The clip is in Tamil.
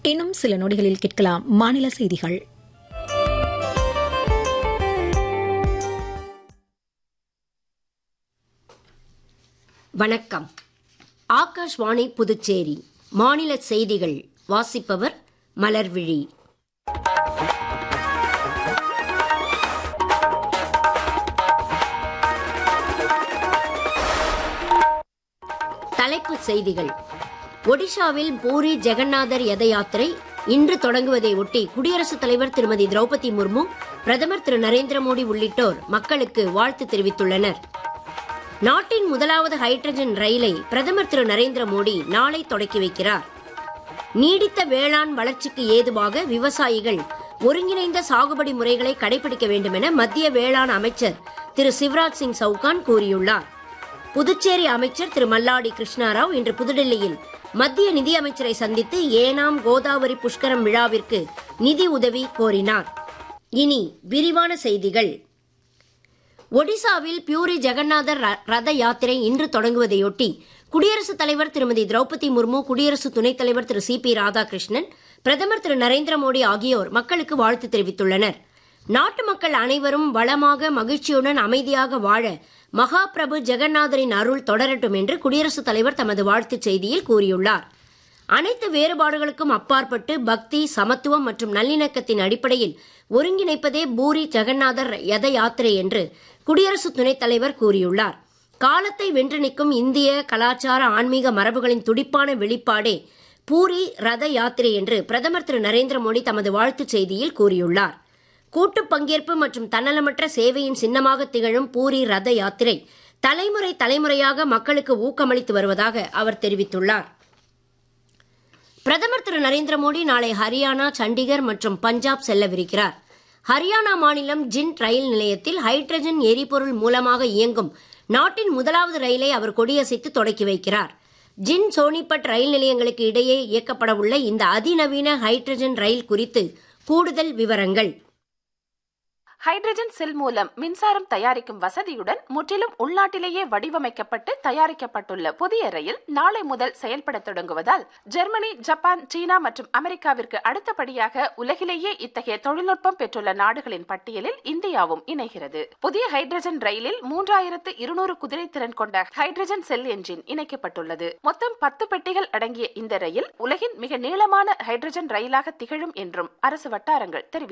இன்னும் சில நொடிகளில் கேட்கலாம் மாநில செய்திகள். வணக்கம். ஆகாஷ்வாணி புதுச்சேரி மாநில செய்திகள் வாசிப்பவர் மலர்விழி. தலைப்புச் செய்திகள். ஒடிஷாவில் பூரி ஜெகநாதர் ரத யாத்திரை இன்று தொடங்குவதை ஒட்டி குடியரசுத் தலைவர் திருமதி திரௌபதி முர்மு, பிரதமர் திரு நரேந்திர மோடி உள்ளிட்டோர் மக்களுக்கு வாழ்த்து தெரிவித்துள்ளனர். நாட்டின் முதலாவது ஹைட்ரஜன் ரயிலை பிரதமர் திரு நரேந்திர மோடி நாளை தொடக்கி வைக்கிறார். நீடித்த வேளாண் வளர்ச்சிக்கு ஏதுவாக விவசாயிகள் ஒருங்கிணைந்த சாகுபடி முறைகளை கடைபிடிக்க வேண்டும் என மத்திய வேளாண் அமைச்சர் திரு சிவராஜ் சிங் சவுகான் கூறியுள்ளார். புதுச்சேரி அமைச்சர் திரு மல்லாடி கிருஷ்ணாராவ் இன்று புதுடெல்லியில் மத்திய நிதியமைச்சரை சந்தித்து ஏனாம் கோதாவரி புஷ்கரம் விழாவிற்கு நிதி உதவி கோரினார். இனி விரிவான செய்திகள். ஒடிசாவில் பியூரி ஜெகநாதர் ரத யாத்திரை இன்று தொடங்குவதையொட்டி குடியரசுத் தலைவர் திருமதி திரௌபதி முர்மு, குடியரசு துணைத் தலைவர் திரு சி பி ராதாகிருஷ்ணன், பிரதமர் திரு நரேந்திர மோடி ஆகியோர் மக்களுக்கு வாழ்த்து தெரிவித்துள்ளனர். நாட்டு மக்கள் அனைவரும் வளமாக, மகிழ்ச்சியுடன், அமைதியாக வாழ மகாபிரபு ஜெகநாதரின் அருள் தொடரட்டும் என்று குடியரசுத் தலைவர் தமது வாழ்த்துச் செய்தியில் கூறியுள்ளார். அனைத்து வேறுபாடுகளுக்கும் அப்பாற்பட்டு பக்தி, சமத்துவம் மற்றும் நல்லிணக்கத்தின் அடிப்படையில் ஒருங்கிணைப்பதே பூரி ஜெகநாதர் ரத யாத்திரை என்று குடியரசு துணைத் தலைவர் கூறியுள்ளார். காலத்தை வென்று நிற்கும் இந்திய கலாச்சார ஆன்மீக மரபுகளின் துடிப்பான வெளிப்பாடே பூரி ரத யாத்திரை என்று பிரதமர் திரு நரேந்திர மோடி தமது வாழ்த்துச் செய்தியில் கூறியுள்ளார். கூட்டு பங்கேற்பு மற்றும் தன்னலமற்ற சேவையின் சின்னமாக திகழும் பூரி ரத யாத்திரை தலைமுறை தலைமுறையாக மக்களுக்கு ஊக்கமளித்து வருவதாக அவர் தெரிவித்துள்ளார். பிரதமர் திரு நரேந்திர மோடி நாளை ஹரியானா, சண்டிகர் மற்றும் பஞ்சாப் செல்லவிருக்கிறார். ஹரியானா மாநிலம் ஜிண்ட் ரயில் நிலையத்தில் ஹைட்ரஜன் எரிபொருள் மூலமாக இயங்கும் நாட்டின் முதலாவது ரயிலை அவர் கொடியசைத்து தொடக்கி வைக்கிறார். ஜிண்ட், சோனிபட் ரயில் நிலையங்களுக்கு இடையே இயக்கப்பட உள்ள இந்த அதிநவீன ஹைட்ரஜன் ரயில் குறித்து கூடுதல் விவரங்கள். ஹைட்ரஜன் செல் மூலம் மின்சாரம் தயாரிக்கும் வசதியுடன் முற்றிலும் உள்நாட்டிலேயே வடிவமைக்கப்பட்டு தயாரிக்கப்பட்டுள்ள புதிய ரயில் நாளை முதல் செயல்பட தொடங்குவதால் ஜெர்மனி, ஜப்பான், சீனா மற்றும் அமெரிக்காவிற்கு அடுத்தபடியாக உலகிலேயே இத்தகைய தொழில்நுட்பம் பெற்றுள்ள நாடுகளின் பட்டியலில் இந்தியாவும் இணைகிறது. புதிய ஹைட்ரஜன் ரயிலில் 3200 குதிரை திறன் கொண்ட ஹைட்ரஜன் செல் என்ஜின் இணைக்கப்பட்டுள்ளது. மொத்தம் 10 பெட்டிகள் அடங்கிய இந்த ரயில் உலகின் மிக நீளமான ஹைட்ரஜன் ரயிலாக திகழும் என்றும் அரசு வட்டாரங்கள் தெரிவித்தன.